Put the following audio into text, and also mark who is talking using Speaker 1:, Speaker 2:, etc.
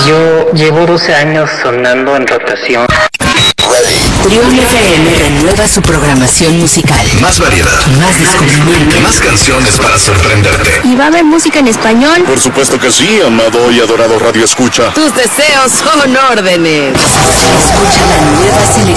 Speaker 1: Yo llevo 12 años sonando en rotación.
Speaker 2: Trión FM renueva su programación musical.
Speaker 3: Más variedad,
Speaker 2: Más descubrimiento.
Speaker 3: más canciones para sorprenderte.
Speaker 4: ¿Y va a haber música en español?
Speaker 5: Por supuesto que sí, amado y adorado Radio Escucha.
Speaker 2: Tus deseos son órdenes. Escucha la nueva selección.